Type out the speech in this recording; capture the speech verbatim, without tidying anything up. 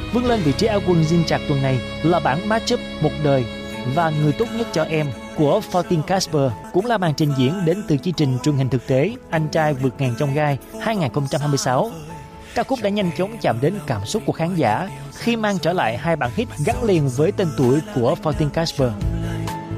Vươn lên vị trí Á quân Zing Chạc tuần này là bản matchup Một Đời và Người Tốt Nhất Cho Em của Fortin Casper, cũng là màn trình diễn đến từ chương trình truyền hình thực tế Anh Trai Vượt Ngàn Chông Gai hai không hai sáu. Ca khúc đã nhanh chóng chạm đến cảm xúc của khán giả khi mang trở lại hai bản hit gắn liền với tên tuổi của Fortin Casper.